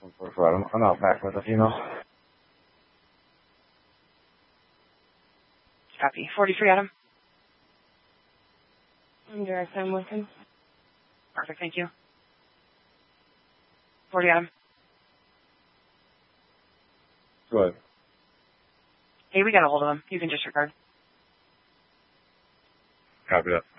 For Adam, I'm out back with a female. Copy. 43, Adam. Direct time with him. Perfect, thank you. 40, Adam. Go ahead. Hey, we got a hold of him. You can disregard. Copy that.